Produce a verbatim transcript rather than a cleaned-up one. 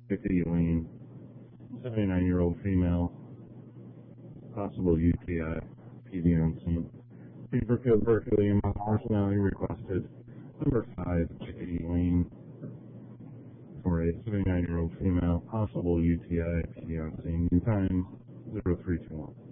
Chickadee Lane, seventy-nine-year-old female, possible U T I, P D on scene. Fever Berkeley and personality requested. Number five, Chickadee Lane, for a seventy-nine-year-old female, possible U T I, P D on scene. New time, zero three two one.